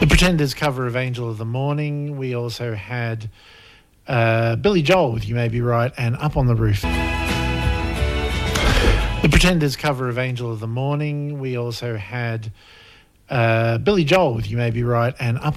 The Pretenders cover of Angel of the Morning. We also had Billy Joel with You May Be Right and Up on the Roof. The Pretenders cover of Angel of the Morning. We also had Billy Joel with You May Be Right and Up